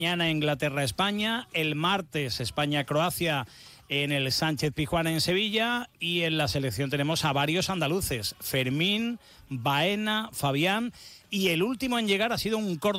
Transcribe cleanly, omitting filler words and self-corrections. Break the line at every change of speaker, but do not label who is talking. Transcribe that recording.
Mañana Inglaterra-España, el martes España-Croacia en el Sánchez-Pizjuán en Sevilla, y en la selección tenemos a varios andaluces, Fermín, Baena, Fabián, y el último en llegar ha sido un córdoba